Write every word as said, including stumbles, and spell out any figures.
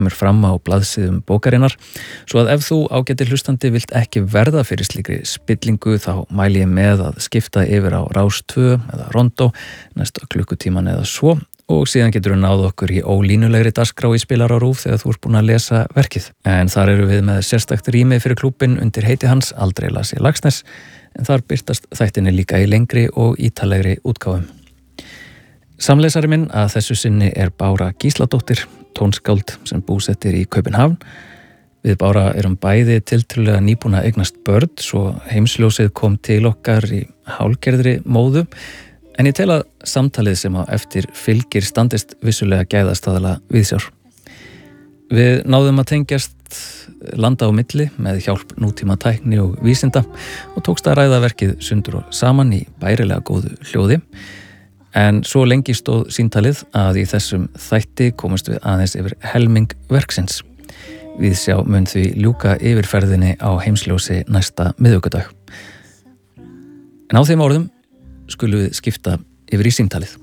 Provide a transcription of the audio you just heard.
kemur fram á blaðsíðum bókarinnar, svo að ef þú ágæti hlustandi vilt ekki verða fyrir slíkri spillingu þá mæli ég með að skipta yfir á Rás tvö eða Rondó næsta klukkutíman eða svo og síðan getur við náð okkur í ólínulegri dagskrá í Spilar á RÚV þegar þú ert búin að lesa verkið. En þar eru við með sérstakt rými fyrir klúbbin undir heiti hans Aldrei las ég Laxness, en þar birtast þættinni líka í lengri og ítalegri útgáfum. Samlesari minn að þessu sinni er Bára Gísladóttir, tónskáld sem búsettir í Kaupinhavn. Við Bára erum bæði tiltölulega nýbúin að eignast börn, svo heimsljósið kom til okkar í hálfgerðri móðu, en ég tel að samtalið sem á eftir fylgir standist vissulega gæðastaðala viðsjár. Við náðum að tengjast landa á milli með hjálp nútíma tækni og vísinda og tókst að ræða verkið sundur og saman í bærilega góðu hljóði. En svo lengi stóð síntalið að í þessum þætti komast við aðeins yfir helming verksins. Viðsjá mun því ljúka yfirferðinni á heimsljósi næsta miðvikudag. En á þeim orðum skulum við skipta yfir í síntalið.